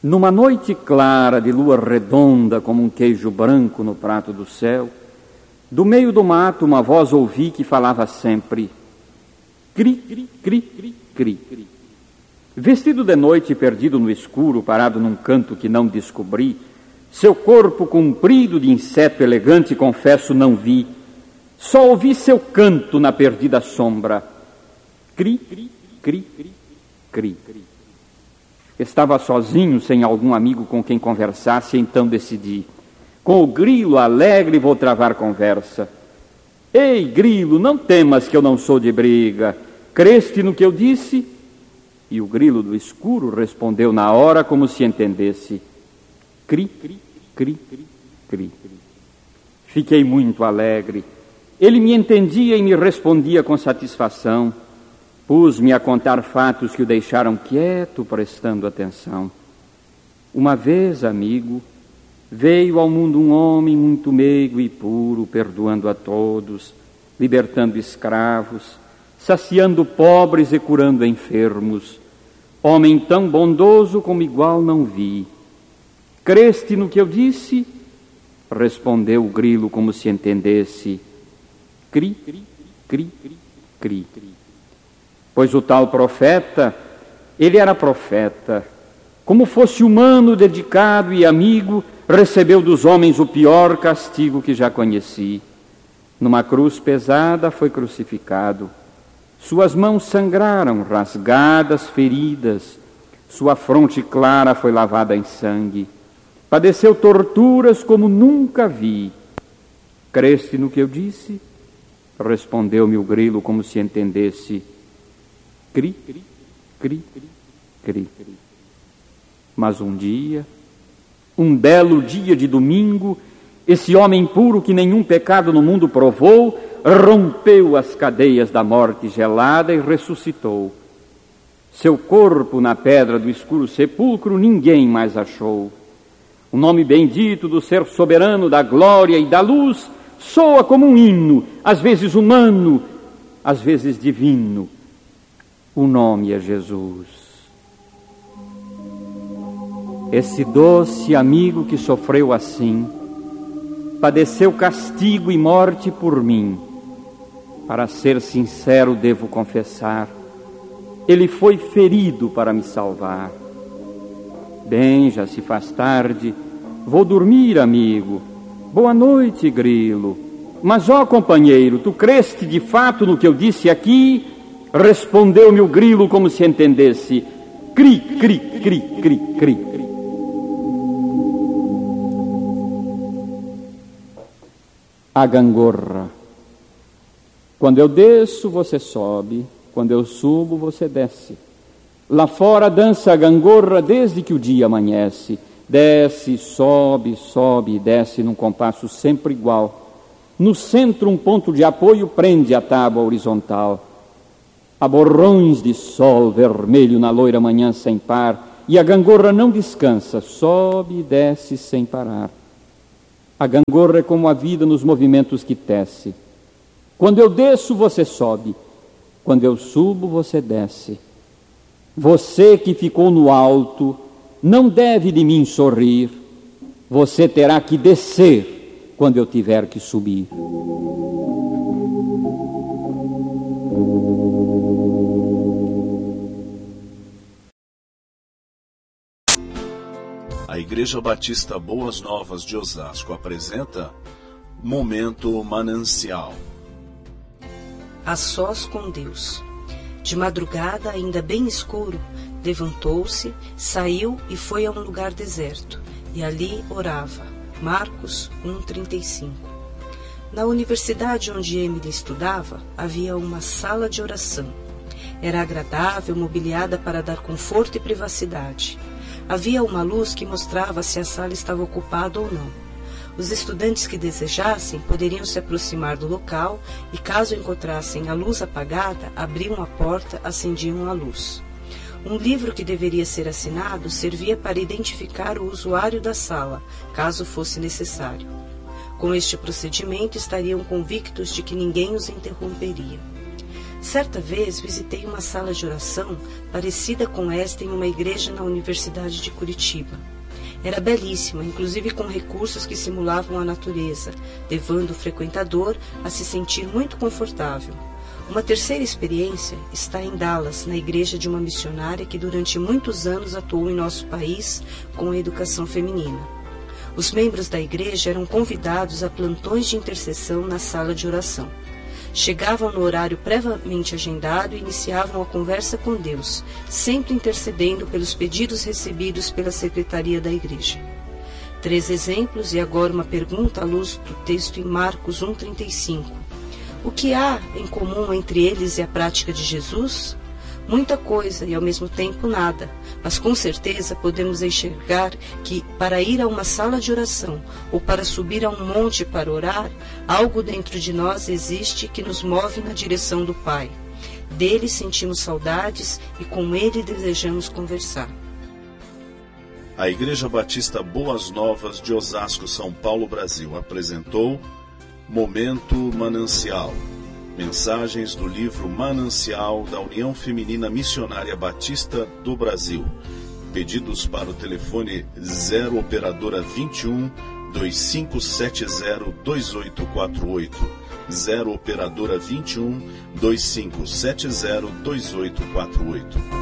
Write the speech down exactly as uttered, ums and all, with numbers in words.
Numa noite clara de lua redonda como um queijo branco no prato do céu, do meio do mato uma voz ouvi que falava sempre: cri, cri, cri, cri, cri. Vestido de noite, perdido no escuro, parado num canto que não descobri, seu corpo comprido de inseto elegante, confesso, não vi. Só ouvi seu canto na perdida sombra. Cri, cri, cri, cri, cri. Estava sozinho, sem algum amigo com quem conversasse, então decidi: com o grilo alegre vou travar conversa. Ei, grilo, não temas que eu não sou de briga. Creste no que eu disse? E o grilo do escuro respondeu na hora como se entendesse: cri, cri, cri, cri. Fiquei muito alegre. Ele me entendia e me respondia com satisfação. Pus-me a contar fatos que o deixaram quieto, prestando atenção. Uma vez, amigo, veio ao mundo um homem muito meigo e puro, perdoando a todos, libertando escravos, saciando pobres e curando enfermos. Homem tão bondoso como igual não vi. Creste no que eu disse? Respondeu o grilo como se entendesse: cri, cri, cri, cri. Pois o tal profeta, ele era profeta. Como fosse humano, dedicado e amigo, recebeu dos homens o pior castigo que já conheci. Numa cruz pesada foi crucificado. Suas mãos sangraram, rasgadas, feridas. Sua fronte clara foi lavada em sangue. Padeceu torturas como nunca vi. Creste no que eu disse? Respondeu-me o grilo como se entendesse: cri, cri, cri, cri. Mas um dia, um belo dia de domingo, esse homem puro que nenhum pecado no mundo provou, rompeu as cadeias da morte gelada e ressuscitou. Seu corpo na pedra do escuro sepulcro ninguém mais achou. O nome bendito do ser soberano da glória e da luz soa como um hino, às vezes humano, às vezes divino. O nome é Jesus. Esse doce amigo que sofreu assim, padeceu castigo e morte por mim. Para ser sincero, devo confessar, ele foi ferido para me salvar. Bem, já se faz tarde, vou dormir, amigo. Boa noite, grilo. Mas, ó companheiro, tu creste de fato no que eu disse aqui? Respondeu-me o grilo como se entendesse: cri, cri, cri, cri, cri. A gangorra. Quando eu desço, você sobe. Quando eu subo, você desce. Lá fora dança a gangorra desde que o dia amanhece. Desce, sobe, sobe e desce num compasso sempre igual. No centro, um ponto de apoio prende a tábua horizontal. Há borrões de sol vermelho na loira manhã sem par, e a gangorra não descansa, sobe e desce sem parar. A gangorra é como a vida nos movimentos que tece. Quando eu desço, você sobe. Quando eu subo, você desce. Você que ficou no alto, não deve de mim sorrir. Você terá que descer quando eu tiver que subir. A Igreja Batista Boas Novas de Osasco apresenta Momento Manancial. A sós com Deus. De madrugada, ainda bem escuro, levantou-se, saiu e foi a um lugar deserto, e ali orava. Marcos um, trinta e cinco. Na universidade onde Emily estudava, havia uma sala de oração. Era agradável, mobiliada para dar conforto e privacidade. Havia uma luz que mostrava se a sala estava ocupada ou não. Os estudantes que desejassem poderiam se aproximar do local e, caso encontrassem a luz apagada, abriam a porta, acendiam a luz. Um livro que deveria ser assinado servia para identificar o usuário da sala, caso fosse necessário. Com este procedimento, estariam convictos de que ninguém os interromperia. Certa vez visitei uma sala de oração parecida com esta em uma igreja na Universidade de Curitiba. Era belíssima, inclusive com recursos que simulavam a natureza, levando o frequentador a se sentir muito confortável. Uma terceira experiência está em Dallas, na igreja de uma missionária que durante muitos anos atuou em nosso país com a educação feminina. Os membros da igreja eram convidados a plantões de intercessão na sala de oração. Chegavam no horário previamente agendado e iniciavam a conversa com Deus, sempre intercedendo pelos pedidos recebidos pela secretaria da igreja. Três exemplos e agora uma pergunta à luz do texto em Marcos um, trinta e cinco. O que há em comum entre eles e a prática de Jesus? Muita coisa e ao mesmo tempo nada, mas com certeza podemos enxergar que para ir a uma sala de oração ou para subir a um monte para orar, algo dentro de nós existe que nos move na direção do Pai. Dele sentimos saudades e com ele desejamos conversar. A Igreja Batista Boas Novas de Osasco, São Paulo, Brasil apresentou Momento Manancial. Mensagens do livro Manancial da União Feminina Missionária Batista do Brasil. Pedidos para o telefone zero operadora vinte e um, vinte e cinco setenta, vinte e oito quarenta e oito. zero operadora vinte e um, vinte e cinco setenta, vinte e oito quarenta e oito.